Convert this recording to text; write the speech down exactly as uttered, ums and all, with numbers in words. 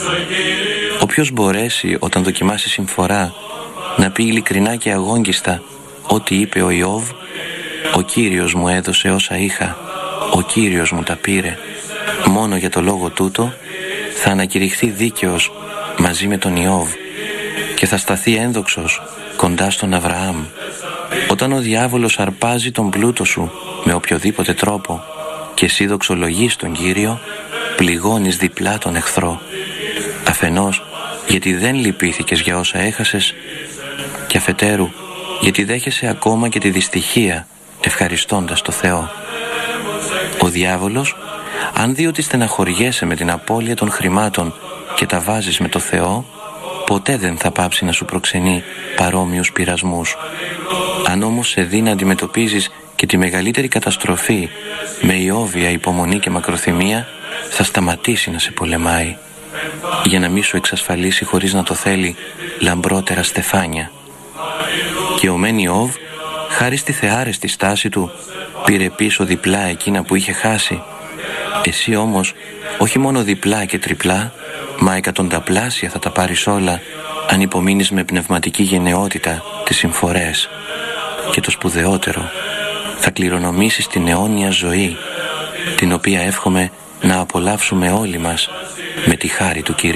Όποιος μπορέσει όταν δοκιμάσει συμφορά να πει ειλικρινά και αγόγγιστα ό,τι είπε ο Ιώβ, ο Κύριος μου έδωσε όσα είχα, ο Κύριος μου τα πήρε, μόνο για το λόγο τούτο θα ανακηρυχθεί δίκαιος μαζί με τον Ιώβ και θα σταθεί ένδοξος κοντά στον Αβραάμ. Όταν ο διάβολος αρπάζει τον πλούτο σου με οποιοδήποτε τρόπο και εσύ δοξολογείς τον Κύριο, πληγώνεις διπλά τον εχθρό. Αφενός γιατί δεν λυπήθηκες για όσα έχασες και αφετέρου γιατί δέχεσαι ακόμα και τη δυστυχία ευχαριστώντας το Θεό. Ο διάβολος, αν δει ότι στεναχωριέσαι με την απώλεια των χρημάτων και τα βάζεις με το Θεό, ποτέ δεν θα πάψει να σου προξενεί παρόμοιους πειρασμούς. Αν όμως σε δει να αντιμετωπίζεις και τη μεγαλύτερη καταστροφή με ιόβια υπομονή και μακροθυμία, θα σταματήσει να σε πολεμάει, για να μην σου εξασφαλίσει χωρίς να το θέλει λαμπρότερα στεφάνια. Και ο μεν Ιώβ, χάρη στη θεάρεστη στάση του, πήρε πίσω διπλά εκείνα που είχε χάσει. Εσύ όμως όχι μόνο διπλά και τριπλά, μα εκατονταπλάσια θα τα πάρεις όλα αν υπομείνεις με πνευματική γενναιότητα τις συμφορές. Και το σπουδαιότερο, θα κληρονομήσεις την αιώνια ζωή, την οποία εύχομαι να απολαύσουμε όλοι μας με τη χάρη του Κυρίου.